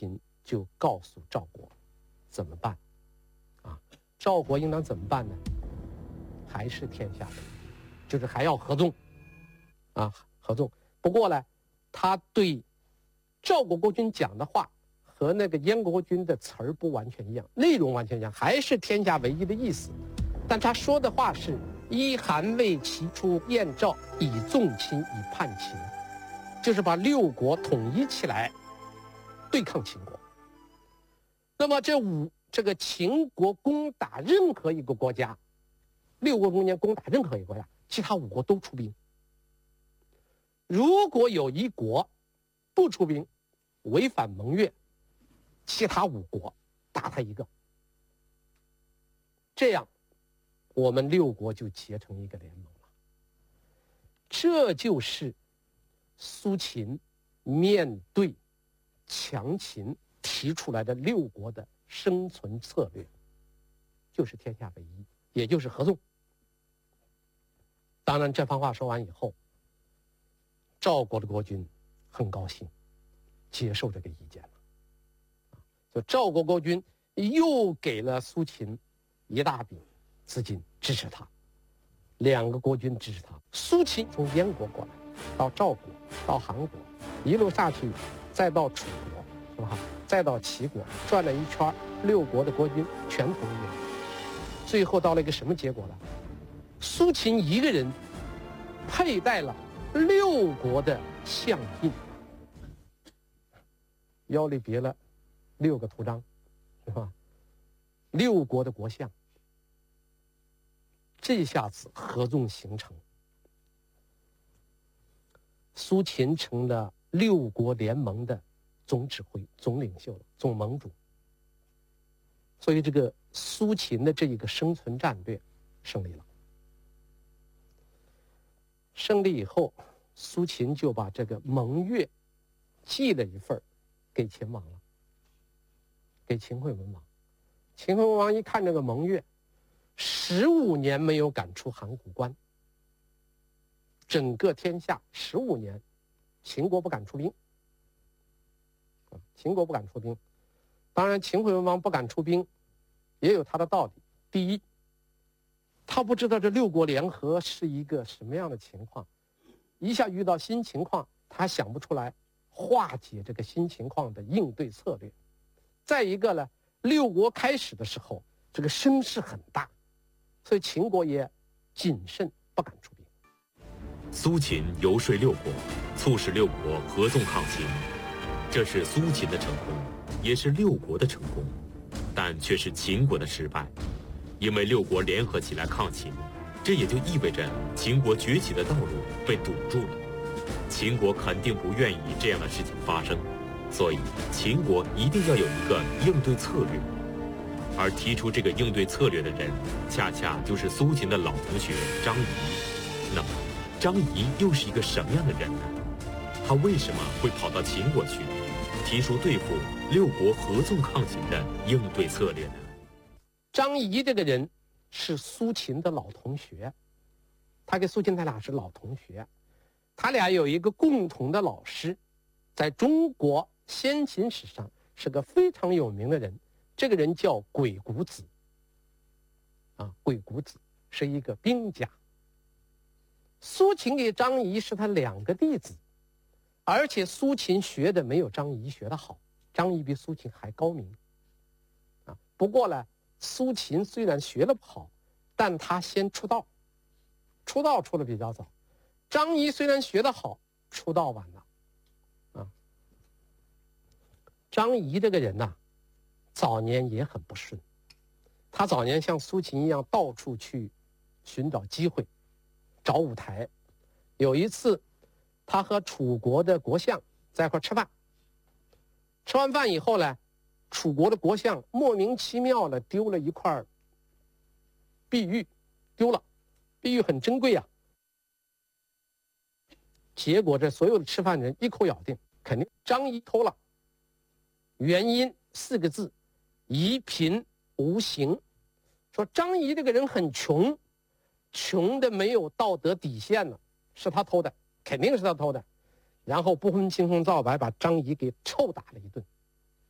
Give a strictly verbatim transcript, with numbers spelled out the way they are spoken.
秦就告诉赵国怎么办啊？赵国应当怎么办呢？还是天下为一，就是还要合纵啊，合纵。不过呢，他对赵国国君讲的话和那个燕国国君的词儿不完全一样，内容完全一样，还是天下为一的意思。但他说的话是依韩魏齐出燕赵，以纵秦，以叛秦，就是把六国统一起来对抗秦国。那么这五这个秦国攻打任何一个国家，六国中间攻打任何一个国家，其他五国都出兵。如果有一国不出兵，违反盟约，其他五国打他一个，这样我们六国就结成一个联盟了。这就是苏秦面对强秦提出来的六国的生存策略，就是天下为一，也就是合纵。当然这番话说完以后，赵国的国君很高兴，接受这个意见了。就赵国国君又给了苏秦一大笔资金支持他，两个国君支持他。苏秦从燕国过来，到赵国，到韩国，一路下去，再到楚国，是吧？再到齐国，转了一圈，六国的国君全同意了。最后到了一个什么结果呢？苏秦一个人佩戴了六国的相印，腰里别了六个图章，是吧？六国的国相，这下子合纵形成，苏秦成了六国联盟的总指挥、总领袖了，总盟主。所以这个苏秦的这一个生存战略胜利了。胜利以后，苏秦就把这个盟约寄了一份给秦王了，给秦惠文王。秦惠文王一看这个盟约，十五年没有赶出函谷关，整个天下十五年，秦国不敢出兵，秦国不敢出兵。当然，秦惠文王不敢出兵，也有他的道理。第一，他不知道这六国联合是一个什么样的情况，一下遇到新情况，他想不出来化解这个新情况的应对策略。再一个呢，六国开始的时候，这个声势很大，所以秦国也谨慎，不敢出兵。 苏秦游说六国，促使六国合纵抗秦，这是苏秦的成功，也是六国的成功，但却是秦国的失败。因为六国联合起来抗秦，这也就意味着秦国崛起的道路被堵住了。秦国肯定不愿意这样的事情发生，所以秦国一定要有一个应对策略。而提出这个应对策略的人，恰恰就是苏秦的老同学张仪。那么，张仪又是一个什么样的人呢？他为什么会跑到秦国去，提出对付六国合纵抗秦的应对策略呢？ 张仪这个人是苏秦的老同学，他跟苏秦他俩是老同学，他俩有一个共同的老师，在中国先秦史上是个非常有名的人，这个人叫鬼谷子啊，鬼谷子是一个兵家。苏秦给张仪是他两个弟子，而且苏秦学的没有张仪学的好，张仪比苏秦还高明啊。不过呢，苏秦虽然学得不好，但他先出道，出道出的比较早。张仪虽然学得好，出道晚了啊。张仪这个人呐、啊，早年也很不顺，他早年像苏秦一样到处去寻找机会，找舞台。有一次他和楚国的国相在一块吃饭，吃完饭以后呢，楚国的国相莫名其妙的丢了一块碧玉，丢了，碧玉很珍贵啊。结果这所有的吃饭人一口咬定肯定张仪偷了，原因四个字：夷贫无行。说张仪这个人很穷，穷的没有道德底线了，是他偷的，肯定是他偷的。然后不分青红皂白把张仪给臭打了一顿。